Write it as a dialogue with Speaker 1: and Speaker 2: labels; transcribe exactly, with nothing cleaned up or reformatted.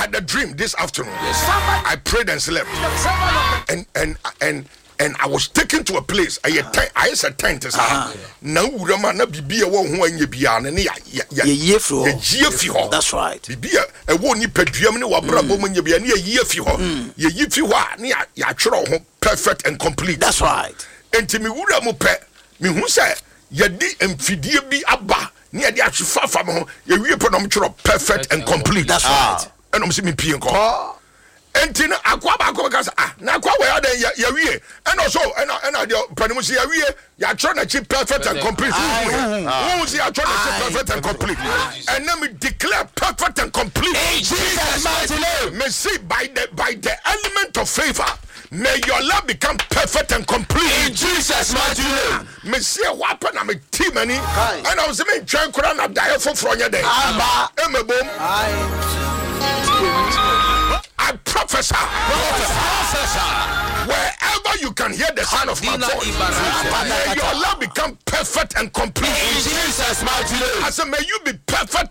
Speaker 1: had a dream this afternoon. I prayed and slept. And and and and I was taken to a place. I tent, I said tent is now urama na bibia wo ho anya bia na ya ya
Speaker 2: ye fi ho.
Speaker 1: Ye fi ho.
Speaker 2: That's right.
Speaker 1: Bibia e wo ni paduam ne wa brabo mo nya bia na ye fi ho. Ye yi fi ho a na ya ya twere ho perfect and complete.
Speaker 2: That's right.
Speaker 1: Enti mi wura mo pe mi hu say ye di emfidie bi aba na ye di atwefa fa mo ho ye wie pe no mo twere perfect and complete.
Speaker 2: That's right.
Speaker 1: And I'm saying pie nko. Enti na akwa ba akwa ka say ah na akwa we ada ya wie and also and and the panimu say ya wie ya try na chi perfect and complete. Who say ya try na chi perfect and complete. And let me declare perfect and complete.
Speaker 2: In Jesus' mighty name.
Speaker 1: Me see by the by the element of favor, may your love become perfect and complete.
Speaker 2: In Jesus' mighty name.
Speaker 1: Me see what happen na me team ani and I was me try kura na die for fronya dey.
Speaker 2: Aba
Speaker 1: Emebom. I prophesy, prophesy, wherever you can hear the sound of my voice, may your love become perfect and complete.
Speaker 2: in Jesus' mighty name.
Speaker 1: I said, may you be perfect